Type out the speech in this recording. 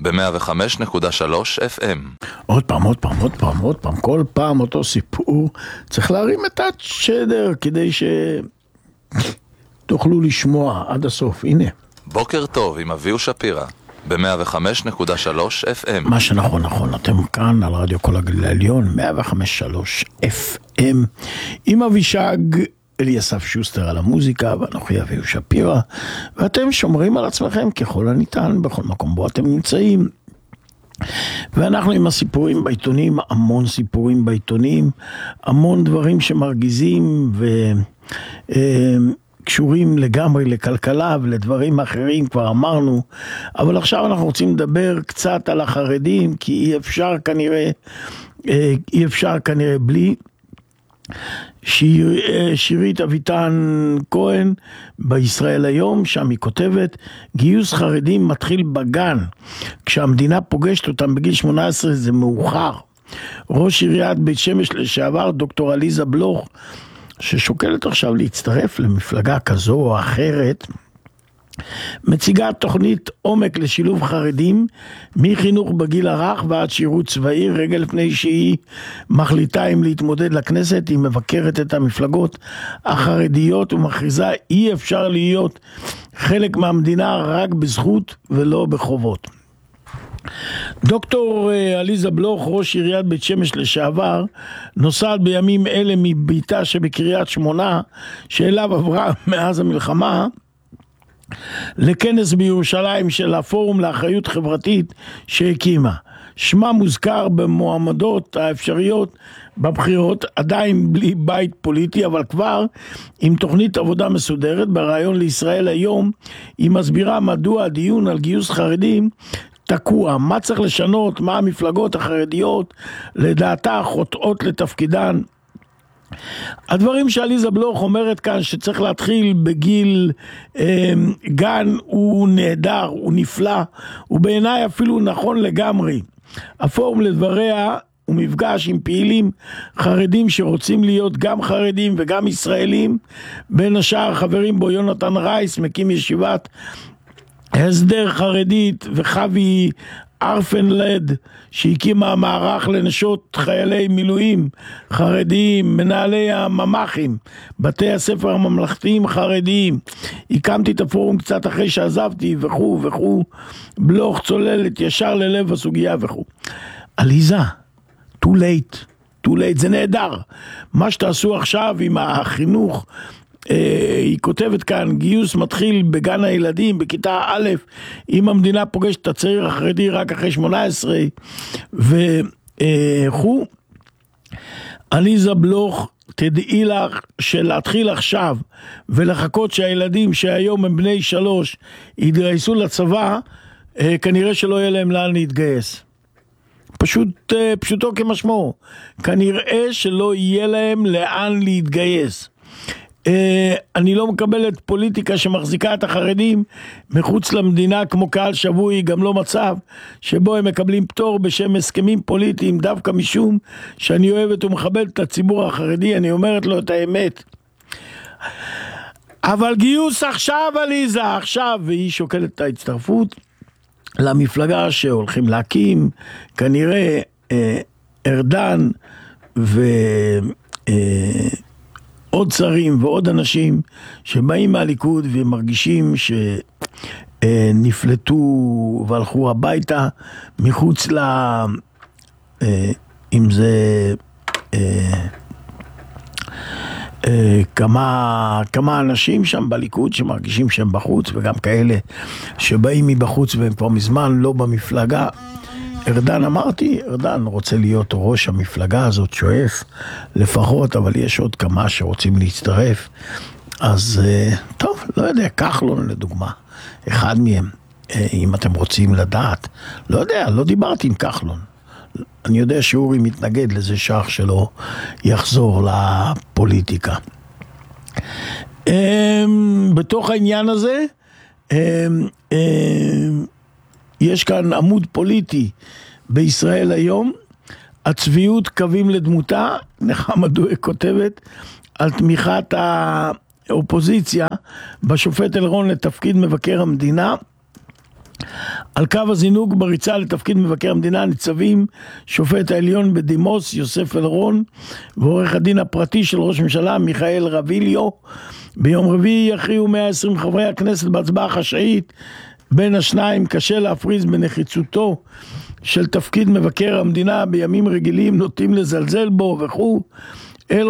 ב-105.3 FM. עוד פעם, כל פעם אותו סיפור. צריך להרים את השדר כדי שתוכלו לשמוע עד הסוף. הנה. בוקר טוב עם אביהו שפירא, ב-105.3 FM. מה שנכון, אתם כאן על רדיו כל הגליל העליון, 105.3 FM, עם אבישג אליסף שוסטר על המוזיקה, ואנוכי אביהו שפירא, ואתם שומרים על עצמכם ככל הניתן בכל מקום בו אתם נמצאים. ואנחנו עם הסיפורים בעיתונים, המון סיפורים בעיתונים, המון דברים שמרגיזים קשורים לגמרי לכלכלה ולדברים אחרים, כבר אמרנו, אבל עכשיו אנחנו רוצים לדבר קצת על החרדים, כי אי אפשר כנראה בלי. שירית אביטן כהן בישראל היום, שם היא כותבת, גיוס חרדים מתחיל בגן, כשהמדינה פוגשת אותם בגיל 18 זה מאוחר. ראש עיריית בית שמש לשעבר, דוקטור עליזה בלוך, ששוקלת עכשיו להצטרף למפלגה כזו או אחרת, מציגה תוכנית עומק לשילוב חרדים מחינוך בגיל הרך ועד שירות צבאי. רגע לפני שהיא מחליטה אם להתמודד לכנסת, היא מבקרת את המפלגות החרדיות ומכריזה אי אפשר להיות חלק מהמדינה רק בזכות ולא בחובות. דוקטור עליזה בלוך, ראש עיריית בית שמש לשעבר, נוסעת בימים אלה מביתה שבקריית שמונה, שאליו עברה מאז המלחמה, לכנס בירושלים של הפורום לאחריות חברתית שהקימה. שמה מוזכר במועמדות האפשריות בבחירות, עדיין בלי בית פוליטי, אבל כבר עם תוכנית עבודה מסודרת. ברעיון לישראל היום היא מסבירה מדוע הדיון על גיוס חרדים תקוע, מה צריך לשנות, מה המפלגות החרדיות לדעתה חוטאות לתפקידן. הדברים שעליזה בלוך אומרת כאן שצריך להתחיל בגיל גן הוא נהדר, הוא נפלא, הוא בעיניי אפילו נכון לגמרי. הפורום לדבריה הוא מפגש עם פעילים חרדים שרוצים להיות גם חרדים וגם ישראלים, בין השאר חברים בו יונתן רייס, מקים ישיבת הסדר חרדית, וחווי ארפנלד שהקימה מערך לנשות חיילי מילואים חרדיים, מנהלי הממ"חים, בתי הספר הממלכתיים חרדיים. הקמתי את הפורום קצת אחרי שעזבתי וכו'. בלוך צוללת ישר ללב הסוגיה וכו'. עליזה, too late, זה נהדר. מה שתעשו עכשיו עם החינוך, היא כותבת כאן, גיוס מתחיל בגן הילדים, בכיתה א', אם המדינה פוגשת את הצעיר החרדי רק אחרי 18 וכו'. עליזה בלוך, תדעי לך שלהתחיל עכשיו ולחכות שהילדים שהיום הם בני 3 יתגייסו לצבא, כנראה שלא יהיה להם לאן להתגייס. פשוטו כמשמעו, כנראה שלא יהיה להם לאן להתגייס. אני לא מקבלת פוליטיקה שמחזיקה את החרדים מחוץ למדינה כמו קהל שבוי, גם לא מצב שבו הם מקבלים פטור בשם הסכמים פוליטיים, דווקא משום שאני אוהבת ומכבדת את הציבור החרדי, אני אומרת לו את האמת. אבל גיוס עכשיו עליזה, עכשיו, והיא שוקלת את ההצטרפות למפלגה שהולכים להקים, כנראה ארדן עוד שרים ועוד אנשים שבאים מהליכוד ומרגישים שנפלטו והלכו הביתה מחוץ אם זה כמה אנשים שם בליכוד שמרגישים שהם בחוץ, וגם כאלה שבאים מבחוץ והם כבר מזמן לא במפלגה. ארדן רוצה להיות ראש המפלגה הזאת, שואף לפחות, אבל יש עוד כמה שרוצים להצטרף. אז טוב, לא יודע, כחלון לדוגמה, אחד מהם, אם אתם רוצים לדעת, לא יודע, לא דיברתי עם כחלון. אני יודע שאורי מתנגד לזה שח שלו יחזור לפוליטיקה. בתוך העניין הזה, יש כאן עמוד פוליטי בישראל היום, הצביעות קווים לדמותה. נחמה דואק כותבת על תמיכת האופוזיציה בשופט אלרון לתפקיד מבקר המדינה. על קו הזינוק בריצה לתפקיד מבקר המדינה ניצבים שופט העליון בדימוס יוסף אלרון ועורך הדין הפרטי של ראש הממשלה מיכאל רביליו. ביום רביעי יכריעו 120 חברי הכנסת בהצבעה חשאית בין השניים. קשה להפריז בנחיצותו של תפקיד מבקר המדינה, בימים רגילים נוטים לזלזל בו וכו'.